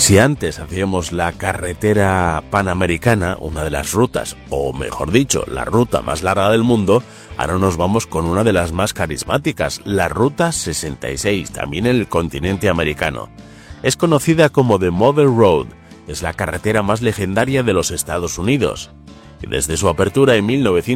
Si antes hacíamos la carretera panamericana, una de las rutas, o mejor dicho, la ruta más larga del mundo, ahora nos vamos con una de las más carismáticas, la Ruta 66, también en el continente americano. Es conocida como The Mother Road, es la carretera más legendaria de los Estados Unidos. Y desde su apertura en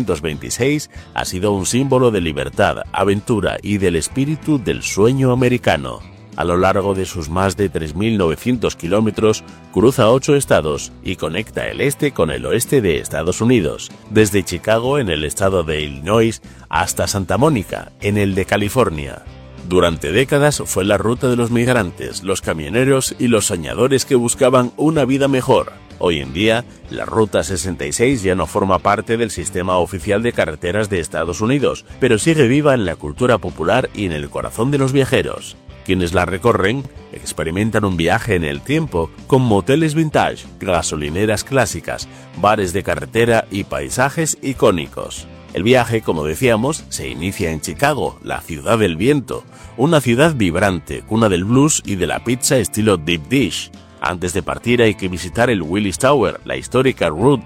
1926 ha sido un símbolo de libertad, aventura y del espíritu del sueño americano. A lo largo de sus más de 3.900 kilómetros, cruza 8 estados y conecta el este con el oeste de Estados Unidos, desde Chicago en el estado de Illinois hasta Santa Mónica, en el de California. Durante décadas fue la ruta de los migrantes, los camioneros y los soñadores que buscaban una vida mejor. Hoy en día, la Ruta 66 ya no forma parte del sistema oficial de carreteras de Estados Unidos, pero sigue viva en la cultura popular y en el corazón de los viajeros. Quienes la recorren experimentan un viaje en el tiempo con moteles vintage, gasolineras clásicas, bares de carretera y paisajes icónicos. El viaje, como decíamos, se inicia en Chicago, la ciudad del viento, una ciudad vibrante, cuna del blues y de la pizza estilo deep dish. Antes de partir hay que visitar el Willis Tower, la histórica Route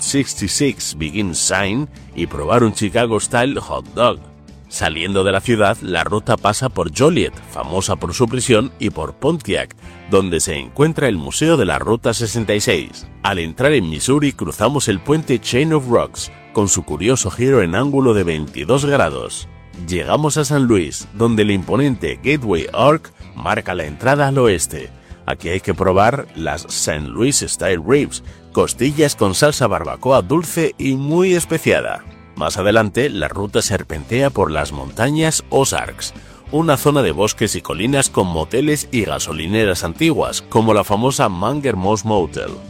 66 Begin Sign y probar un Chicago Style hot dog. Saliendo de la ciudad, la ruta pasa por Joliet, famosa por su prisión, y por Pontiac, donde se encuentra el Museo de la Ruta 66. Al entrar en Missouri cruzamos el puente Chain of Rocks, con su curioso giro en ángulo de 22 grados. Llegamos a San Luis, donde el imponente Gateway Arch marca la entrada al oeste. Aquí hay que probar las St. Louis Style Ribs, costillas con salsa barbacoa dulce y muy especiada. Más adelante, la ruta serpentea por las montañas Ozarks, una zona de bosques y colinas con moteles y gasolineras antiguas, como la famosa Manger Moss Motel.